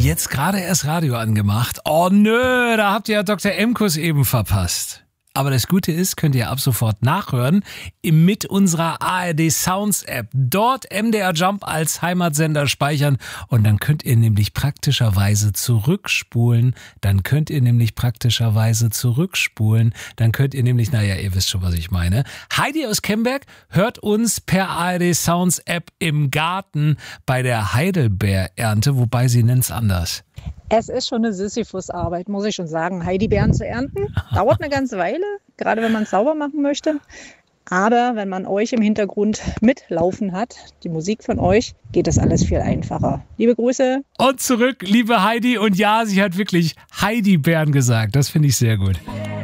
Jetzt gerade erst Radio angemacht. Oh nö, da habt ihr ja Dr. Emkus eben verpasst. Aber das Gute ist, könnt ihr ab sofort nachhören mit unserer ARD Sounds App. Dort MDR Jump als Heimatsender speichern und dann könnt ihr nämlich praktischerweise zurückspulen. Dann könnt ihr nämlich, naja, ihr wisst schon, was ich meine. Heidi aus Kemberg hört uns per ARD Sounds App im Garten bei der Heidelbeerernte, wobei sie nennt's anders. Es ist schon eine Sisyphus-Arbeit, muss ich schon sagen. Heidelbeeren zu ernten, dauert eine ganze Weile, gerade wenn man es sauber machen möchte. Aber wenn man euch im Hintergrund mitlaufen hat, die Musik von euch, geht das alles viel einfacher. Liebe Grüße. Und zurück, liebe Heidi. Und ja, sie hat wirklich Heidelbeeren gesagt. Das finde ich sehr gut.